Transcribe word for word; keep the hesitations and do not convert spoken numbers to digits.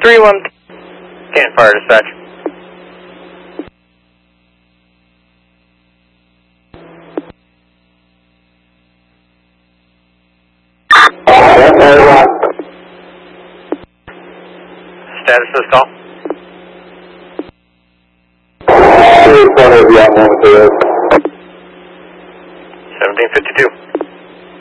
three one. Can't fire dispatch. Status of this call? seventeen fifty-two.